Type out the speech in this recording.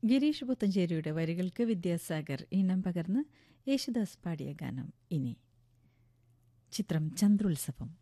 ഗിരീഷ് പുത്തഞ്ചേരിയുടെ വരികൾക്ക് വിദ്യാസാഗർ ഈണം പകർന്ന് യേശുദാസ് പാടിയ ഗാനം ഇനി. ചിത്രം ചന്ദ്രോത്സവം.